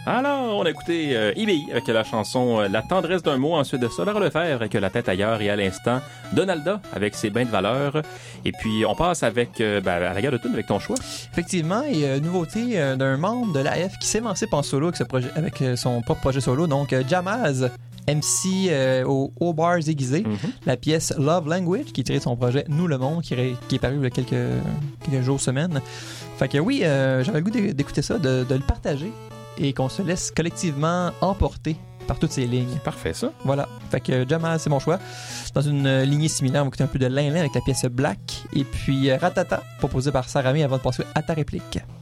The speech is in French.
Alors, on a écouté EBI avec la chanson La tendresse d'un mot. Ensuite de ça, Laura Lefebvre avec La tête ailleurs. Et à l'instant, Donalda avec ses bains de valeur. Et puis, on passe avec à la gare de Thun avec ton choix. Effectivement, et nouveauté d'un membre de l'AF qui s'émancipe en solo avec son propre projet solo. Donc, Jamaz, MC au Haut Bar Aiguisé. La pièce Love Language, qui est tirée de son projet Nous le Monde, qui est paru il y a quelques jours, semaines. Fait que oui, j'avais le goût d'écouter ça, de le partager. Et qu'on se laisse collectivement emporter par toutes ces lignes. Parfait, ça. Voilà. Fait que Jamal, c'est mon choix. Dans une lignée similaire, on va écouter un peu de Lin Lin avec la pièce Black. Et puis Ratata, proposé par Sarah May avant de passer à ta réplique.